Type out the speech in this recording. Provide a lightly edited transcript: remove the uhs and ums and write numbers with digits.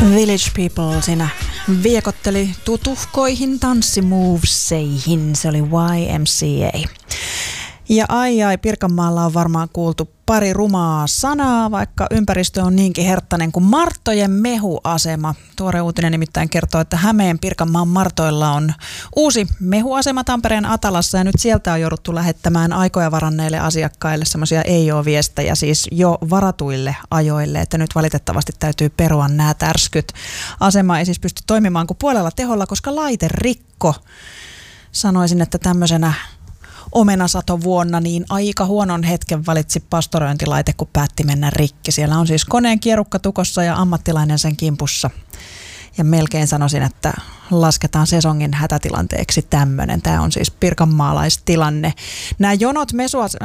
Village People siinä viekotteli tutuhkoihin tanssimoveseihin. Se oli YMCA. Ja ai, Pirkanmaalla on varmaan kuultu pari rumaa sanaa, vaikka ympäristö on niinkin herttainen kuin Marttojen mehuasema. Tuore uutinen nimittäin kertoo, että Hämeen Pirkanmaan Martoilla on uusi mehuasema Tampereen Atalassa, ja nyt sieltä on jouduttu lähettämään aikoja varanneille asiakkaille semmoisia ei-oo-viestejä, siis jo varatuille ajoille, että nyt valitettavasti täytyy perua nämä tärskyt. Asema ei siis pysty toimimaan kuin puolella teholla, koska laite rikko. Sanoisin, että tämmöisenä omenasatovuonna niin aika huonon hetken valitsi pastorointilaite, kun päätti mennä rikki. Siellä on siis koneen kierukka tukossa ja ammattilainen sen kimpussa. Ja melkein sanoisin, että lasketaan sesongin hätätilanteeksi tämmöinen. Tämä on siis pirkanmaalaistilanne. Nämä jonot